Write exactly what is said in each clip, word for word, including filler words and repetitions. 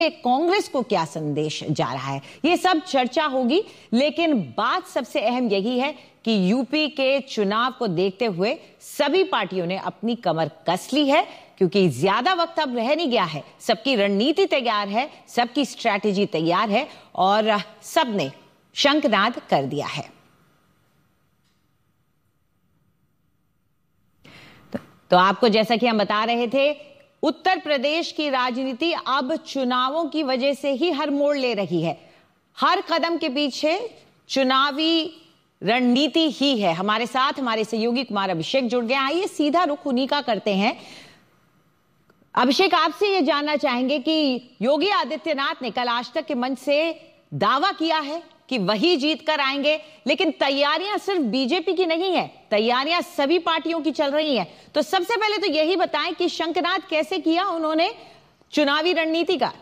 कांग्रेस को क्या संदेश जा रहा है, ये सब चर्चा होगी। लेकिन बात सबसे अहम यही है कि यूपी के चुनाव को देखते हुए सभी पार्टियों ने अपनी कमर कस ली है, क्योंकि ज्यादा वक्त अब रह नहीं गया है। सबकी रणनीति तैयार है, सबकी स्ट्रैटेजी तैयार है और सबने शंखनाद कर दिया है। तो, तो आपको जैसा कि हम बता रहे थे, उत्तर प्रदेश की राजनीति अब चुनावों की वजह से ही हर मोड़ ले रही है। हर कदम के पीछे चुनावी रणनीति ही है। हमारे साथ हमारे सहयोगी कुमार अभिषेक जुड़ गए। आइए सीधा रुख उन्हीं का करते हैं। अभिषेक, आपसे ये जानना चाहेंगे कि योगी आदित्यनाथ ने कल आज तक के मंच से दावा किया है कि वही जीत कर आएंगे, लेकिन तैयारियां सिर्फ बीजेपी की नहीं है, तैयारियां सभी पार्टियों की चल रही हैं। तो सबसे पहले तो यही बताएं कि शंखनाद कैसे किया उन्होंने चुनावी रणनीति का।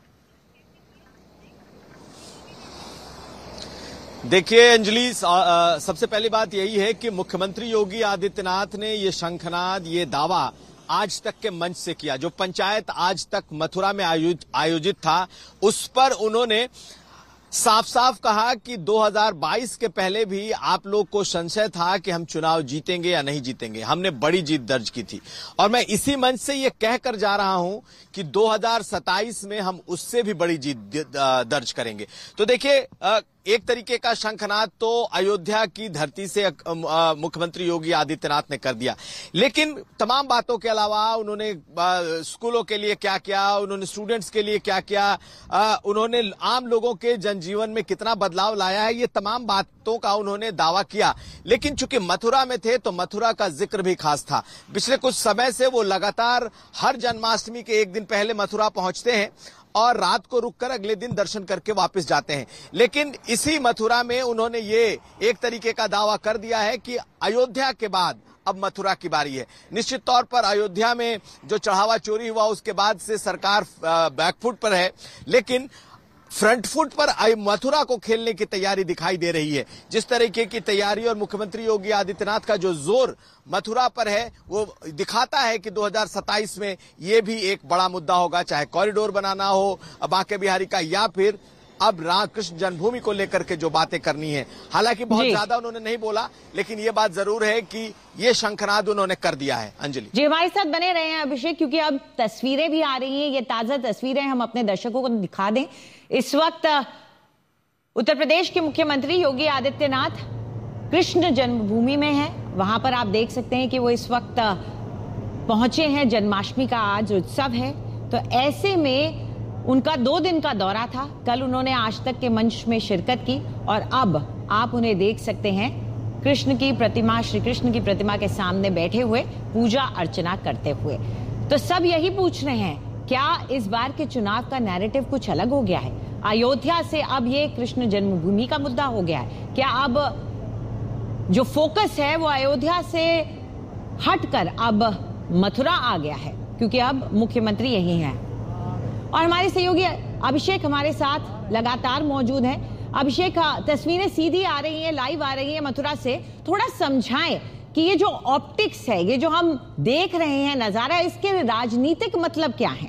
देखिए अंजलि, सबसे पहली बात यही है कि मुख्यमंत्री योगी आदित्यनाथ ने ये शंखनाद, ये दावा आज तक के मंच से किया। जो पंचायत आज तक मथुरा में आयोजित था, उस पर उन्होंने साफ साफ कहा कि दो हज़ार बाईस के पहले भी आप लोग को संशय था कि हम चुनाव जीतेंगे या नहीं जीतेंगे। हमने बड़ी जीत दर्ज की थी और मैं इसी मंच से ये कहकर जा रहा हूं कि दो हज़ार सत्ताईस में हम उससे भी बड़ी जीत दर्ज करेंगे। तो देखिए, एक तरीके का शंखनाद तो अयोध्या की धरती से मुख्यमंत्री योगी आदित्यनाथ ने कर दिया, लेकिन तमाम बातों के अलावा उन्होंने स्कूलों के लिए क्या किया, उन्होंने स्टूडेंट्स के लिए क्या किया, उन्होंने आम लोगों के जनजीवन में कितना बदलाव लाया है, ये तमाम बातों का उन्होंने दावा किया। लेकिन चूंकि मथुरा में थे तो मथुरा का जिक्र भी खास था। पिछले कुछ समय से वो लगातार हर जन्माष्टमी के एक दिन पहले मथुरा पहुंचते हैं और रात को रुककर अगले दिन दर्शन करके वापस जाते हैं। लेकिन इसी मथुरा में उन्होंने ये एक तरीके का दावा कर दिया है कि अयोध्या के बाद अब मथुरा की बारी है। निश्चित तौर पर अयोध्या में जो चढ़ावा चोरी हुआ उसके बाद से सरकार बैकफुट पर है, लेकिन फ्रंट फुट पर मथुरा को खेलने की तैयारी दिखाई दे रही है। जिस तरीके की तैयारी और मुख्यमंत्री योगी आदित्यनाथ का जो जोर मथुरा पर है, वो दिखाता है कि दो हज़ार सत्ताईस में ये भी एक बड़ा मुद्दा होगा, चाहे कॉरिडोर बनाना हो बांके बिहारी का या फिर अब राम कृष्ण जन्मभूमि को लेकर के जो बातें करनी है। हालांकि बहुत ज्यादा उन्होंने नहीं बोला, लेकिन ये बात जरूर है कि ये शंखनाद उन्होंने कर दिया है। अंजलि जी, हमारे साथ बने रहे हैं अभिषेक, क्योंकि अब तस्वीरें भी आ रही हैं, ये ताजा तस्वीरें हम अपने दर्शकों को दिखा दें। इस वक्त उत्तर प्रदेश के मुख्यमंत्री योगी आदित्यनाथ कृष्ण जन्मभूमि में है। वहां पर आप देख सकते हैं कि वो इस वक्त पहुंचे हैं। जन्माष्टमी का आज उत्सव है, तो ऐसे में उनका दो दिन का दौरा था। कल उन्होंने आज तक के मंच में शिरकत की और अब आप उन्हें देख सकते हैं कृष्ण की प्रतिमा, श्री कृष्ण की प्रतिमा के सामने बैठे हुए पूजा अर्चना करते हुए। तो सब यही पूछ रहे हैं, क्या इस बार के चुनाव का नैरेटिव कुछ अलग हो गया है? अयोध्या से अब ये कृष्ण जन्मभूमि का मुद्दा हो गया है। क्या अब जो फोकस है वो अयोध्या से हटकर अब मथुरा आ गया है, क्योंकि अब मुख्यमंत्री यही हैं? और हमारे सहयोगी अभिषेक हमारे साथ लगातार मौजूद हैं। अभिषेक, तस्वीरें सीधी आ रही हैं, लाइव आ रही हैं मथुरा से। थोड़ा समझाएं कि ये जो ऑप्टिक्स है, ये जो हम देख रहे हैं नजारा, इसके राजनीतिक मतलब क्या है?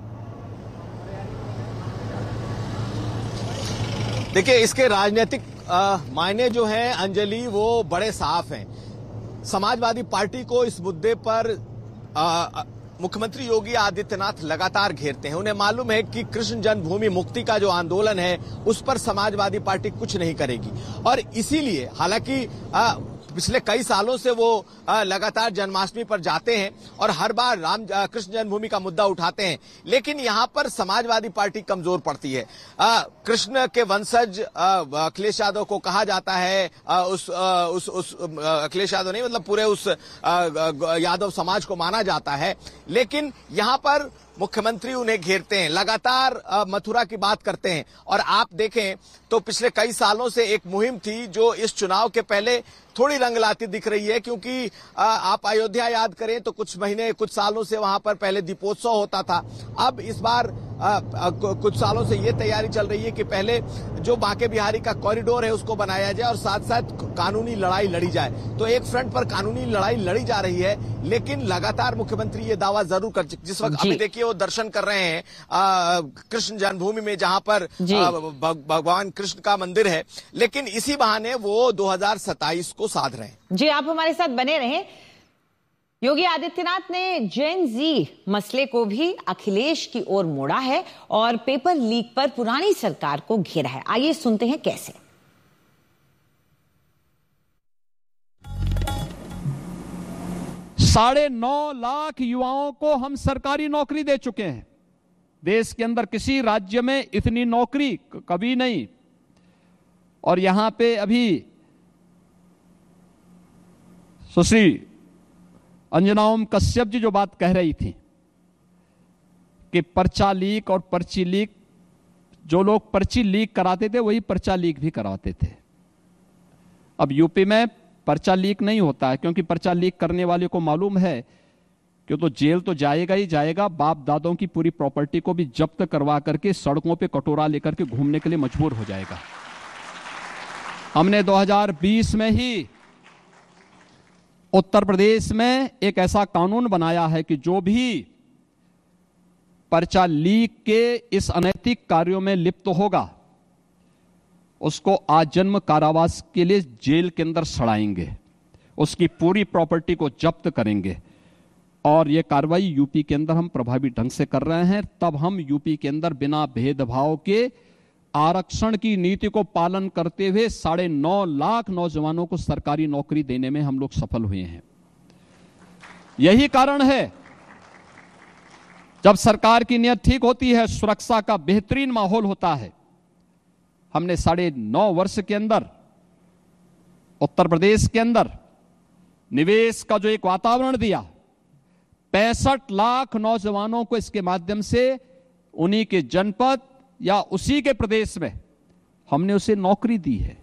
देखिए, इसके राजनीतिक मायने जो हैं अंजलि, वो बड़े साफ हैं। समाजवादी पार्टी को इस मुद्दे पर आ, मुख्यमंत्री योगी आदित्यनाथ लगातार घेरते हैं। उन्हें मालूम है कि कृष्ण जन्मभूमि मुक्ति का जो आंदोलन है उस पर समाजवादी पार्टी कुछ नहीं करेगी, और इसीलिए हालांकि पिछले कई सालों से वो लगातार जन्माष्टमी पर जाते हैं और हर बार राम कृष्ण जन्मभूमि का मुद्दा उठाते हैं, लेकिन यहाँ पर समाजवादी पार्टी कमजोर पड़ती है। कृष्ण के वंशज अखिलेश यादव को कहा जाता है, उस उस उस अखिलेश यादव नहीं, मतलब पूरे उस यादव समाज को माना जाता है, लेकिन यहाँ पर मुख्यमंत्री उन्हें घेरते हैं, लगातार मथुरा की बात करते हैं। और आप देखें तो पिछले कई सालों से एक मुहिम थी जो इस चुनाव के पहले थोड़ी रंग लाती दिख रही है, क्योंकि आप अयोध्या याद करें तो कुछ महीने कुछ सालों से वहां पर पहले दीपोत्सव होता था। अब इस बार आ, आ, कुछ सालों से ये तैयारी चल रही है कि पहले जो बांके बिहारी का कॉरिडोर है उसको बनाया जाए और साथ साथ कानूनी लड़ाई लड़ी जाए। तो एक फ्रंट पर कानूनी लड़ाई लड़ी जा रही है, लेकिन लगातार मुख्यमंत्री ये दावा जरूर कर, जिस वक्त अभी देखिए वो दर्शन कर रहे हैं कृष्ण जन्मभूमि में, जहां पर भगवान कृष्ण का मंदिर है, लेकिन इसी बहाने वो दो हजार सत्ताईस को साध रहे हैं। जी, आप हमारे साथ बने रहें। योगी आदित्यनाथ ने जेन जी मसले को भी अखिलेश की ओर मोड़ा है और पेपर लीक पर पुरानी सरकार को घेरा है। आइए सुनते हैं कैसे। साढ़े नौ लाख युवाओं को हम सरकारी नौकरी दे चुके हैं। देश के अंदर किसी राज्य में इतनी नौकरी कभी नहीं। और यहां पे अभी सुश्री अंजना ओम कश्यप जी जो बात कह रही थी कि पर्चा लीक और पर्ची लीक, जो लोग पर्ची लीक कराते थे वही पर्चा लीक भी कराते थे। अब यूपी में पर्चा लीक नहीं होता है, क्योंकि पर्चा लीक करने वाले को मालूम है कि तो जेल तो जाएगा ही जाएगा, बाप दादों की पूरी प्रॉपर्टी को भी जब्त करवा करके सड़कों पे कटोरा लेकर के घूमने के लिए मजबूर हो जाएगा। हमने दो हज़ार बीस में ही उत्तर प्रदेश में एक ऐसा कानून बनाया है कि जो भी पर्चा लीक के इस अनैतिक कार्यों में लिप्त होगा उसको आजन्म कारावास के लिए जेल के अंदर सड़ाएंगे, उसकी पूरी प्रॉपर्टी को जब्त करेंगे। और यह कार्रवाई यूपी के अंदर हम प्रभावी ढंग से कर रहे हैं। तब हम यूपी के अंदर बिना भेदभाव के आरक्षण की नीति को पालन करते हुए साढ़े नौ लाख नौजवानों को सरकारी नौकरी देने में हम लोग सफल हुए हैं। यही कारण है जब सरकार की नीयत ठीक होती है, सुरक्षा का बेहतरीन माहौल होता है। हमने साढ़े नौ वर्ष के अंदर उत्तर प्रदेश के अंदर निवेश का जो एक वातावरण दिया, पैंसठ लाख नौजवानों को इसके माध्यम से उन्हीं के जनपद या उसी के प्रदेश में हमने उसे नौकरी दी है।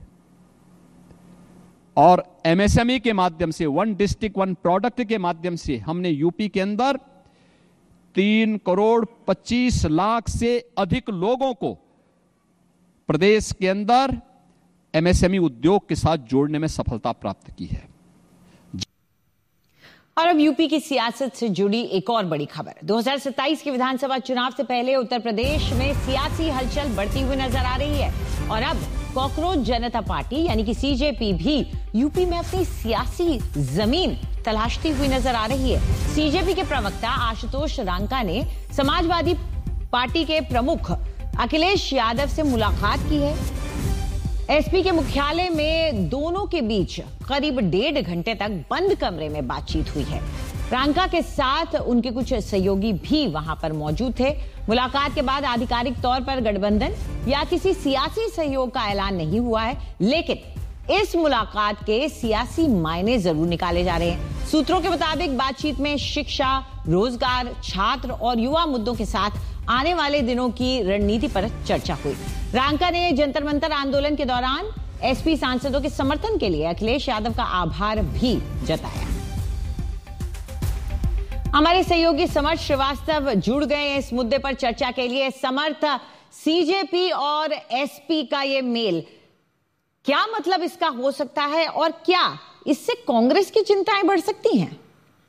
और एमएसएमई के माध्यम से, वन डिस्ट्रिक्ट वन प्रोडक्ट के माध्यम से हमने यूपी के अंदर तीन करोड़ पच्चीस लाख से अधिक लोगों को प्रदेश के अंदर एमएसएमई उद्योग के साथ जोड़ने में सफलता प्राप्त की है। और अब यूपी की सियासत से जुड़ी एक और बड़ी खबर। दो हज़ार सत्ताईस के विधानसभा चुनाव से पहले उत्तर प्रदेश में सियासी हलचल बढ़ती हुई नजर आ रही है और अब कॉकरोच जनता पार्टी यानी कि सीजेपी भी यूपी में अपनी सियासी जमीन तलाशती हुई नजर आ रही है। सीजेपी के प्रवक्ता आशुतोष रांका ने समाजवादी पार्टी के प्रमुख अखिलेश यादव से मुलाकात की है। एसपी के मुख्यालय में दोनों के बीच करीब डेढ़ घंटे तक बंद कमरे में बातचीत हुई है। रांका के साथ उनके कुछ सहयोगी भी वहां पर मौजूद थे। मुलाकात के बाद आधिकारिक तौर पर गठबंधन या किसी सियासी सहयोग का ऐलान नहीं हुआ है, लेकिन इस मुलाकात के सियासी मायने जरूर निकाले जा रहे हैं। सूत्रों के मुताबिक बातचीत में शिक्षा, रोजगार, छात्र और युवा मुद्दों के साथ आने वाले दिनों की रणनीति पर चर्चा हुई। रांका ने जंतर मंतर आंदोलन के दौरान एसपी सांसदों के समर्थन के लिए अखिलेश यादव का आभार भी जताया। हमारे सहयोगी समर्थ श्रीवास्तव जुड़ गए हैं इस मुद्दे पर चर्चा के लिए। समर्थ, सीजेपी और एसपी का ये मेल, क्या मतलब इसका हो सकता है और क्या इससे कांग्रेस की चिंताएं बढ़ सकती हैं?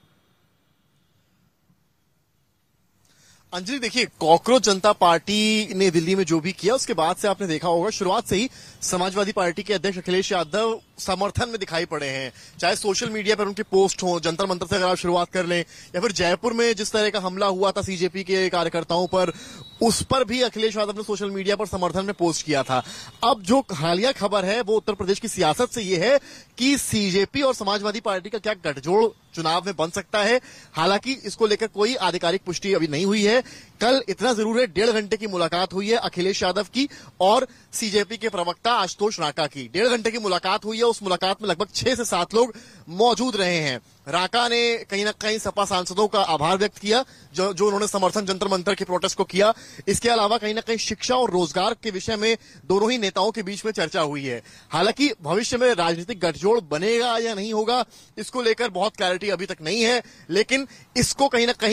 अंजलि, देखिए, कॉकरोच जनता पार्टी ने दिल्ली में जो भी किया उसके बाद से आपने देखा होगा शुरुआत से ही समाजवादी पार्टी के अध्यक्ष अखिलेश यादव समर्थन में दिखाई पड़े हैं। चाहे सोशल मीडिया पर उनके पोस्ट हो, जंतर मंतर से अगर आप शुरुआत कर लें, या फिर जयपुर में जिस तरह का हमला हुआ था सीजेपी के कार्यकर्ताओं पर, उस पर भी अखिलेश यादव ने सोशल मीडिया पर समर्थन में पोस्ट किया था। अब जो हालिया खबर है वो उत्तर प्रदेश की सियासत से ये है कि सीजेपी और समाजवादी पार्टी का क्या गठजोड़ चुनाव में बन सकता है। हालांकि इसको लेकर कोई आधिकारिक पुष्टि अभी नहीं हुई है। कल इतना जरूर है, डेढ़ घंटे की मुलाकात हुई है अखिलेश यादव की और सीजेपी के प्रवक्ता आशुतोष रांका की। डेढ़ घंटे की मुलाकात हुई है। उस मुलाकात में लगभग छह से सात लोग मौजूद रहे हैं। रांका ने कहीं ना कहीं सपा सांसदों का आभार व्यक्त किया जो जो उन्होंने समर्थन जंतर मंतर के प्रोटेस्ट को किया। इसके अलावा कहीं ना कहीं शिक्षा और रोजगार के विषय में दोनों ही नेताओं के बीच में चर्चा हुई है। हालांकि भविष्य में राजनीतिक गठजोड़ बनेगा या नहीं होगा, इसको लेकर बहुत क्लैरिटी अभी तक नहीं है, लेकिन इसको कहीं ना कहीं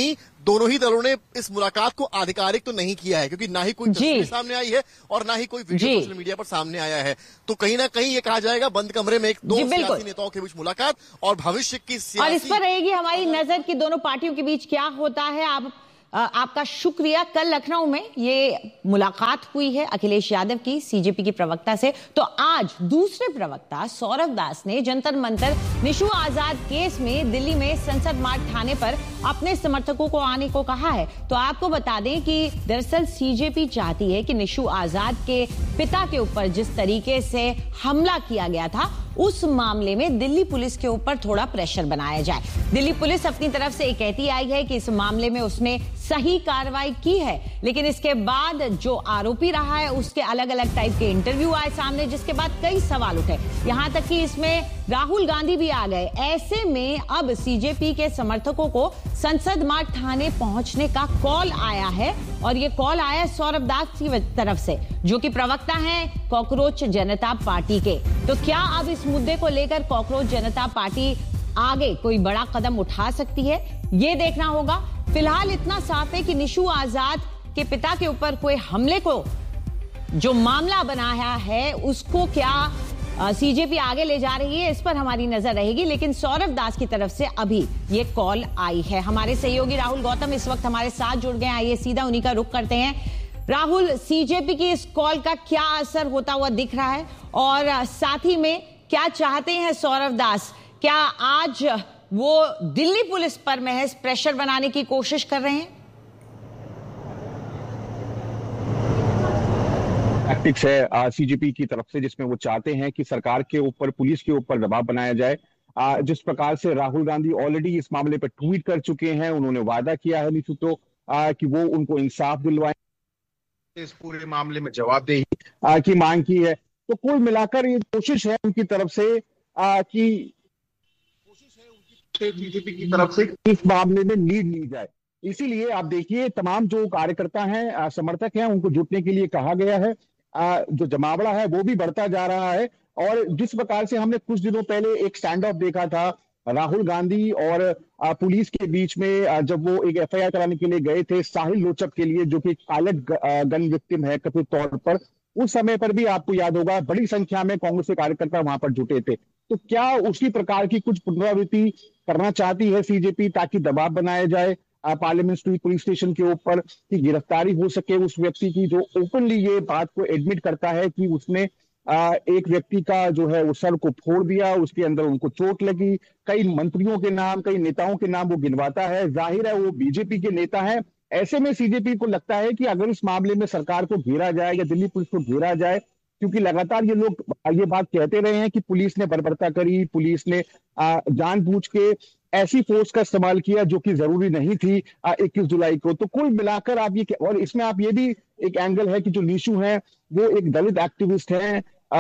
दोनों ही दलों ने इस मुलाकात को आधिकारिक तो नहीं किया है, क्योंकि ना ही कोई तस्वीर सामने आई है और ना ही कोई वीडियो सोशल मीडिया पर सामने आया है। तो कहीं ना कहीं ये कहा जाएगा बंद कमरे में एक दो सियासी नेताओं के बीच मुलाकात और भविष्य की और इस पर रहेगी हमारी नजर कि दोनों पार्टियों के बीच क्या होता है। आप आपका शुक्रिया। कल लखनऊ में ये मुलाकात हुई है अखिलेश यादव की सीजेपी की प्रवक्ता से, तो आज दूसरे प्रवक्ता सौरभ दास ने जंतर मंतर निशु आजाद केस में दिल्ली में संसद मार्ग थाने पर अपने समर्थकों को आने को कहा है। तो आपको बता दें कि दरअसल सीजेपी चाहती है कि निशु आजाद के पिता के ऊपर जिस तरीके से हमला किया गया था उस मामले में दिल्ली पुलिस के ऊपर थोड़ा प्रेशर बनाया जाए। दिल्ली पुलिस अपनी तरफ से कहती आई है कि इस मामले में उसने सही कार्रवाई की है, लेकिन इसके बाद जो आरोपी रहा है उसके अलग अलग टाइप के इंटरव्यू आए सामने, जिसके बाद कई सवाल उठे, यहां तक कि इसमें राहुल गांधी भी आ गए। ऐसे में अब सीजेपी के समर्थकों को संसद मार्ग थाने पहुंचने का कॉल आया है और ये कॉल आया सौरभ दास की तरफ से, जो कि प्रवक्ता हैं कॉकरोच जनता पार्टी के। तो क्या अब इस मुद्दे को लेकर कॉकरोच जनता पार्टी आगे कोई बड़ा कदम उठा सकती है, ये देखना होगा। फिलहाल इतना साफ है कि निशु आजाद के पिता के ऊपर कोई हमले को जो मामला बनाया है उसको क्या सीजेपी आगे ले जा रही है, इस पर हमारी नजर रहेगी। लेकिन सौरभ दास की तरफ से अभी ये कॉल आई है। हमारे सहयोगी राहुल गौतम इस वक्त हमारे साथ जुड़ गए। आइए सीधा उन्हीं का रुख करते हैं। राहुल, सीजेपी की इस कॉल का क्या असर होता हुआ दिख रहा है और साथ ही में क्या चाहते हैं सौरभ दास? क्या आज वो दिल्ली पुलिस पर महज प्रेशर बनाने की कोशिश कर रहे हैं? टैक्टिक्स है सीजेपी की तरफ से, जिसमें वो चाहते हैं कि सरकार के ऊपर, पुलिस के ऊपर दबाव बनाया जाए। आ, जिस प्रकार से राहुल गांधी ऑलरेडी इस मामले पर ट्वीट कर चुके हैं, उन्होंने वादा किया है निशु तो आ, कि वो उनको इंसाफ दिलवाएं, इस पूरे मामले में जवाबदेही की मांग की है। तो कुल मिलाकर ये कोशिश है उनकी तरफ से आ, कि बीजेपी की तरफ से इस मामले में लीड ली जाए। इसीलिए आप देखिए तमाम जो कार्यकर्ता हैं, समर्थक हैं, उनको जुटने के लिए कहा गया है। जो जमावड़ा है वो भी बढ़ता जा रहा है और जिस प्रकार से हमने कुछ दिनों पहले एक स्टैंड ऑफ देखा था राहुल गांधी और पुलिस के बीच में, जब वो एक एफआईआर कराने के लिए गए थे साहिल लोचक के लिए, जो कि पायलट गन विक्टिम है कथित तौर पर, उस समय पर भी आपको याद होगा बड़ी संख्या में कांग्रेस के कार्यकर्ता वहां पर जुटे थे। तो क्या उसी प्रकार की कुछ पुनरावृत्ति करना चाहती है सीजेपी ताकि दबाव बनाया जाए पार्लियामेंट स्ट्रीट पुलिस स्टेशन के ऊपर कि गिरफ्तारी हो सके उस व्यक्ति की जो ओपनली ये बात को एडमिट करता है कि उसने आ, एक व्यक्ति का जो है वो सर को फोड़ दिया, उसके अंदर उनको चोट लगी, कई मंत्रियों के नाम, कई नेताओं के नाम वो गिनवाता है। जाहिर है वो बीजेपी के नेता है। ऐसे में सीजेपी को लगता है कि अगर इस मामले में सरकार को घेरा जाए या दिल्ली पुलिस को घेरा जाए, क्योंकि लगातार ये लोग ये बात कहते रहे हैं कि पुलिस ने बर्बरता करी, पुलिस ने जानबूझ के ऐसी फोर्स का इस्तेमाल किया जो कि जरूरी नहीं थी इक्कीस जुलाई को। तो कुल मिलाकर आप ये, और इसमें आप ये भी एक एंगल है कि जो निशु है वो एक दलित एक्टिविस्ट हैं,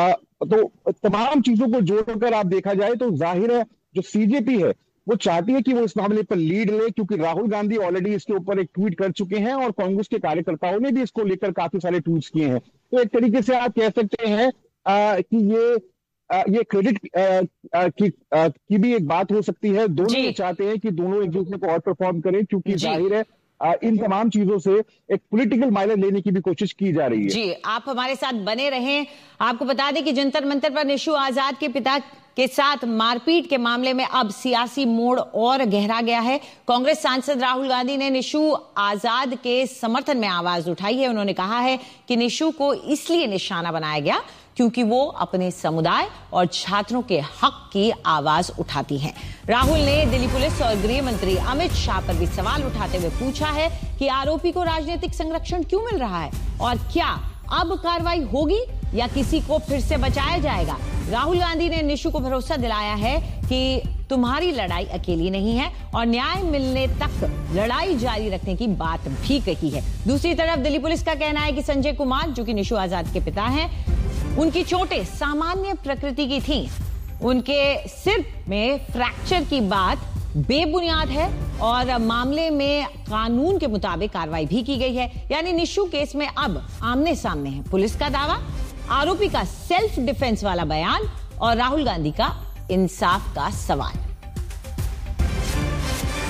तो तमाम चीजों को जोड़कर आप देखा जाए तो जाहिर है जो सीजेपी है वो चाहती है कि वो इस मामले पर लीड ले, क्योंकि राहुल गांधी ऑलरेडी इसके ऊपर एक ट्वीट कर चुके हैं और कांग्रेस के कार्यकर्ताओं ने भी इसको लेकर काफी सारे ट्वीट्स किए हैं। तो एक तरीके से आप कह सकते हैं आ, कि ये आ, ये क्रेडिट की, आ, की भी एक बात हो सकती है। दोनों चाहते हैं कि दोनों एक दूसरे को और परफॉर्म करें, क्योंकि जाहिर है आ, इन तमाम चीजों से एक पॉलिटिकल माइलेज लेने की भी कोशिश की जा रही है। जी, आप हमारे साथ बने रहें। आपको बता दें कि जंतर मंतर पर निशु आजाद के पिता के साथ मारपीट के मामले में अब सियासी मोड़ और गहरा गया है। कांग्रेस सांसद राहुल गांधी ने निशु आजाद के समर्थन में आवाज उठाई है। उन्होंने कहा है कि निशु को इसलिए निशाना बनाया गया क्योंकि वो अपने समुदाय और छात्रों के हक की आवाज उठाती हैं। राहुल ने दिल्ली पुलिस और गृह मंत्री अमित शाह पर भी सवाल उठाते हुए पूछा है कि आरोपी को राजनीतिक संरक्षण क्यों मिल रहा है और क्या अब कार्रवाई होगी या किसी को फिर से बचाया जाएगा। राहुल गांधी ने निशु को भरोसा दिलाया है कि तुम्हारी लड़ाई अकेली नहीं है और न्याय मिलने तक लड़ाई जारी रखने की बात भी कही है। दूसरी तरफ दिल्ली पुलिस का कहना है कि संजय कुमार, जो कि निशु आजाद के पिता हैं, उनकी चोटें सामान्य प्रकृति की थीं। उनके सिर में फ्रैक्चर की बात बेबुनियाद है और मामले में कानून के मुताबिक कार्रवाई भी की गई है। यानी निशु केस में अब आमने सामने है पुलिस का दावा, आरोपी का सेल्फ डिफेंस वाला बयान और राहुल गांधी का इंसाफ का सवाल।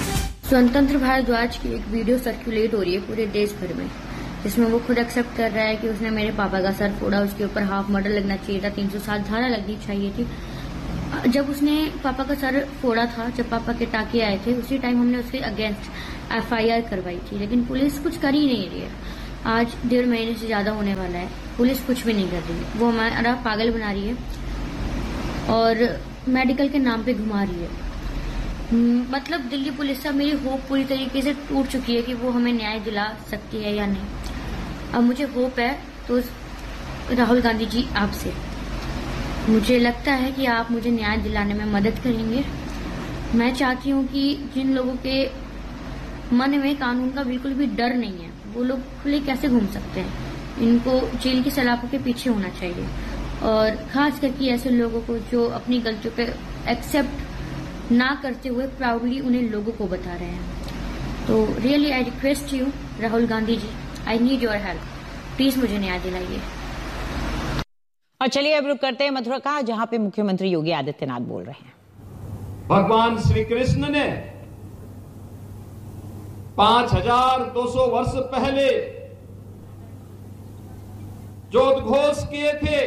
स्वतंत्र भारद्वाज की एक वीडियो सर्कुलेट हो रही है पूरे देश भर में, जिसमें वो खुद एक्सेप्ट कर रहा है कि उसने मेरे पापा का सर फोड़ा, उसके ऊपर हाफ मर्डर लगना चाहिए था, तीन सौ सात धारा लगनी चाहिए थी। जब उसने पापा का सर फोड़ा था, जब पापा के टाके आए थे, उसी टाइम हमने उसके अगेंस्ट एफ आई आर करवाई थी, लेकिन पुलिस कुछ कर ही नहीं रही है। आज डेढ़ महीने से ज्यादा होने वाला है, पुलिस कुछ भी नहीं कर रही है। वो हमारा पागल बना रही है और मेडिकल के नाम पे घुमा रही है। मतलब दिल्ली पुलिस से मेरी होप पूरी तरीके से टूट चुकी है कि वो हमें न्याय दिला सकती है या नहीं। अब मुझे होप है तो राहुल गांधी जी आपसे, मुझे लगता है कि आप मुझे न्याय दिलाने में मदद करेंगे। मैं चाहती हूँ कि जिन लोगों के मन में कानून का बिल्कुल भी डर नहीं है, वो लोग खुले कैसे घूम सकते हैं। इनको जेल की सलाखों के पीछे होना चाहिए, और खास करके ऐसे लोगों को जो अपनी गलतियों पे एक्सेप्ट ना करते हुए प्राउडली उन्हें लोगों को बता रहे हैं। तो really I request you Rahul Gandhi ji, I need your help, please मुझे न्याय दिलाइए। और चलिए अब रुक करते हैं मथुरा का, जहां पे मुख्यमंत्री योगी आदित्यनाथ बोल रहे हैं। भगवान श्री कृष्ण ने पांच हजार दो सौ वर्ष पहले जो उद्घोष किए थे,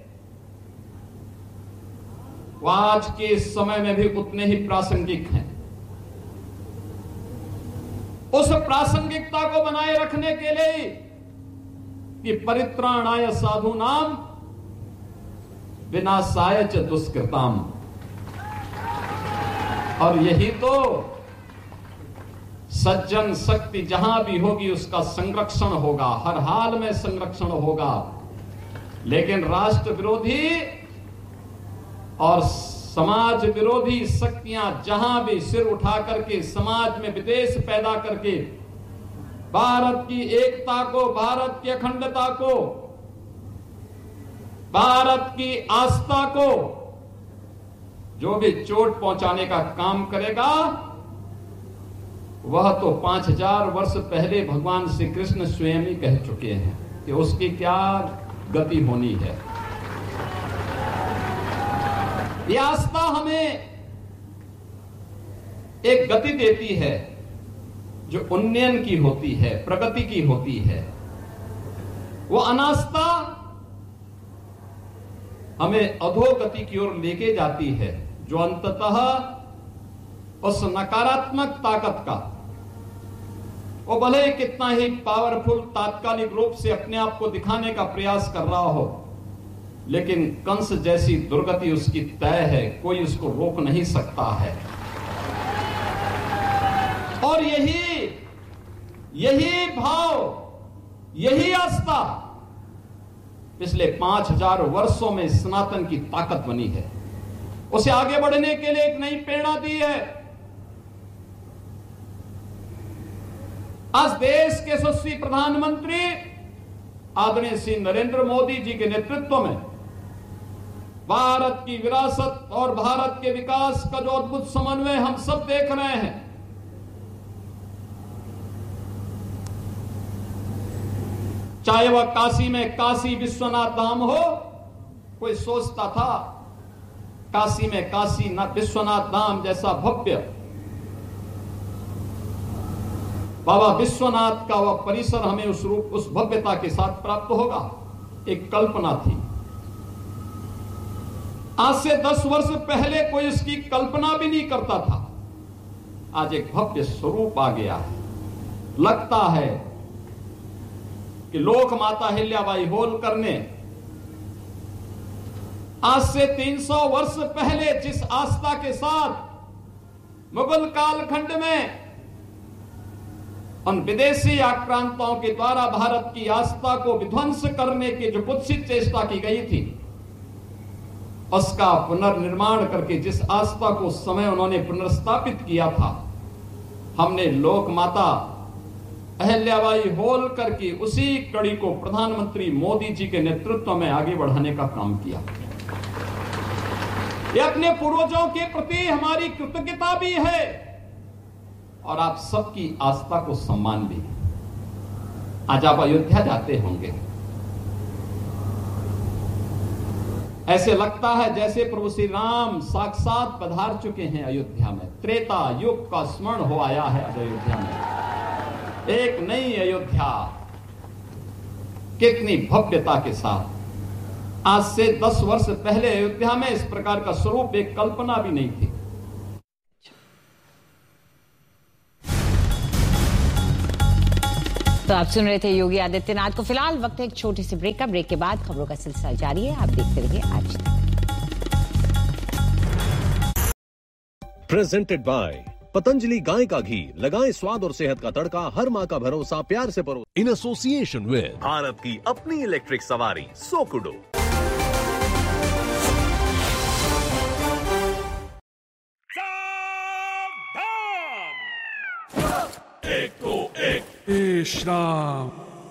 वो आज के समय में भी उतने ही प्रासंगिक हैं। उस प्रासंगिकता को बनाए रखने के लिए कि परित्राणाय साधूनाम विनाशाय च दुष्कृताम, और यही तो सज्जन शक्ति जहां भी होगी उसका संरक्षण होगा, हर हाल में संरक्षण होगा। लेकिन राष्ट्र विरोधी और समाज विरोधी शक्तियां जहां भी सिर उठा करके समाज में विद्वेष पैदा करके भारत की एकता को, भारत की अखंडता को, भारत की आस्था को जो भी चोट पहुंचाने का काम करेगा, वह तो पांच हजार वर्ष पहले भगवान श्री कृष्ण स्वयं ही कह चुके हैं कि उसकी क्या गति होनी है। यह आस्था हमें एक गति देती है जो उन्नयन की होती है, प्रगति की होती है। वो अनास्था हमें अधोगति की ओर लेके जाती है, जो अंततः उस नकारात्मक ताकत का, वो भले कितना ही पावरफुल तात्कालिक रूप से अपने आप को दिखाने का प्रयास कर रहा हो, लेकिन कंस जैसी दुर्गति उसकी तय है, कोई उसको रोक नहीं सकता है। और यही यही भाव, यही आस्था पिछले पांच हजार वर्षों में सनातन की ताकत बनी है, उसे आगे बढ़ने के लिए एक नई प्रेरणा दी है। आज देश के यशस्वी प्रधानमंत्री आदरणीय श्री नरेंद्र मोदी जी के नेतृत्व में भारत की विरासत और भारत के विकास का जो अद्भुत समन्वय हम सब देख रहे हैं, चाहे वह काशी में काशी विश्वनाथ धाम हो, कोई सोचता था काशी में काशी विश्वनाथ धाम जैसा भव्य बाबा विश्वनाथ का वह परिसर हमें उस रूप, उस भव्यता के साथ प्राप्त होगा। एक कल्पना थी। आज से दस वर्ष पहले कोई इसकी कल्पना भी नहीं करता था। आज एक भव्य स्वरूप आ गया है। लगता है कि लोक माता अहिल्याबाई होलकर ने आज से तीन सौ वर्ष पहले जिस आस्था के साथ मुगल कालखंड में उन विदेशी आक्रांताओं के द्वारा भारत की आस्था को विध्वंस करने की जो कुत्सित चेष्टा की गई थी, उसका पुनर्निर्माण करके जिस आस्था को उस समय उन्होंने पुनर्स्थापित किया था, हमने लोक माता अहिल्याबाई होलकर की उसी कड़ी को प्रधानमंत्री मोदी जी के नेतृत्व में आगे बढ़ाने का काम किया। यह अपने पूर्वजों के प्रति हमारी कृतज्ञता भी है और आप सबकी आस्था को सम्मान भी। आज आप अयोध्या जाते होंगे, ऐसे लगता है जैसे प्रभु श्री राम साक्षात पधार चुके हैं अयोध्या में। त्रेता युग का स्मरण हो आया है अब अयोध्या में। एक नई अयोध्या कितनी भव्यता के साथ। आज से दस वर्ष पहले अयोध्या में इस प्रकार का स्वरूप एक कल्पना भी नहीं थी। तो आप सुन रहे थे योगी आदित्यनाथ को। फिलहाल वक्त है एक छोटी सी ब्रेक का। ब्रेक के बाद खबरों का सिलसिला जारी है, आप देखते रहिए आज तक। प्रेजेंटेड बाय पतंजलि गाय का घी। लगाएं स्वाद और सेहत का तड़का। हर माँ का भरोसा प्यार से परो। इन एसोसिएशन विद भारत की अपनी इलेक्ट्रिक सवारी सोकुडो। एक तो एक श्राम